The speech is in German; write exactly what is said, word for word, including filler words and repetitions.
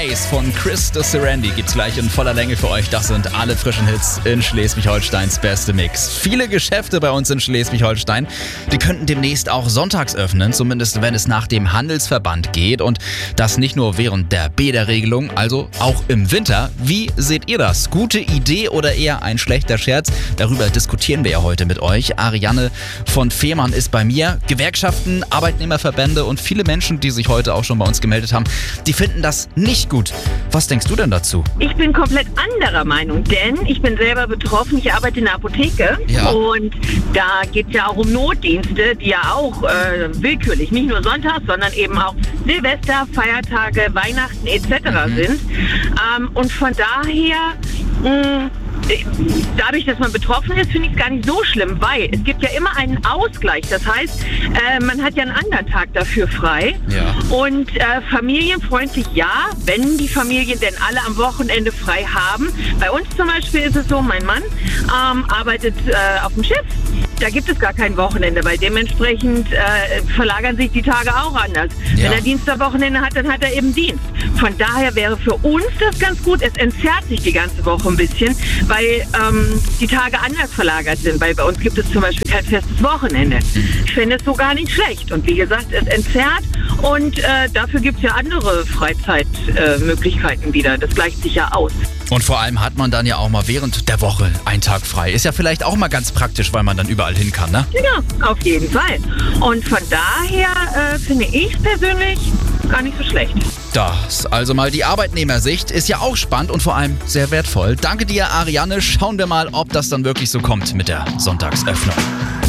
Ace von Chris de Serendi gibt's gleich in voller Länge für euch. Das sind alle frischen Hits in Schleswig-Holsteins beste Mix. Viele Geschäfte bei uns in Schleswig-Holstein, die könnten demnächst auch sonntags öffnen, zumindest wenn es nach dem Handelsverband geht. Und das nicht nur während der Bäderregelung, also auch im Winter. Wie seht ihr das? Gute Idee oder eher ein schlechter Scherz? Darüber diskutieren wir ja heute mit euch. Ariane von Fehmarn ist bei mir. Gewerkschaften, Arbeitnehmerverbände und viele Menschen, die sich heute auch schon bei uns gemeldet haben, die finden das nicht gut. Was denkst du denn dazu? Ich bin komplett anderer Meinung, denn ich bin selber betroffen. Ich arbeite in der Apotheke Ja. und da geht es ja auch um Notdienste, die ja auch äh, willkürlich, nicht nur sonntags, sondern eben auch Silvester, Feiertage, Weihnachten et cetera Mhm. sind. Ähm, und von daher... Mh, Dadurch, dass man betroffen ist, finde ich es gar nicht so schlimm, weil es gibt ja immer einen Ausgleich. Das heißt, äh, man hat ja einen anderen Tag dafür frei. Ja. Und äh, familienfreundlich, ja, wenn die Familien denn alle am Wochenende frei haben. Bei uns zum Beispiel ist es so, mein Mann ähm, arbeitet äh, auf dem Schiff. Da gibt es gar kein Wochenende, weil dementsprechend äh, verlagern sich die Tage auch anders. Ja. Wenn er Dienstagwochenende hat, dann hat er eben Dienst. Von daher wäre für uns das ganz gut. Es entzerrt sich die ganze Woche ein bisschen, weil ähm, die Tage anders verlagert sind. Weil bei uns gibt es zum Beispiel kein festes Wochenende. Ich finde es so gar nicht schlecht. Und wie gesagt, es entzerrt und äh, dafür gibt es ja andere Freizeitmöglichkeiten äh, wieder. Das gleicht sich ja aus. Und vor allem hat man dann ja auch mal während der Woche einen Tag frei. Ist ja vielleicht auch mal ganz praktisch, weil man dann überall hin kann, ne? Ja, auf jeden Fall. Und von daher äh, finde ich persönlich gar nicht so schlecht. Das, also mal die Arbeitnehmersicht, ist ja auch spannend und vor allem sehr wertvoll. Danke dir, Ariane. Schauen wir mal, ob das dann wirklich so kommt mit der Sonntagsöffnung.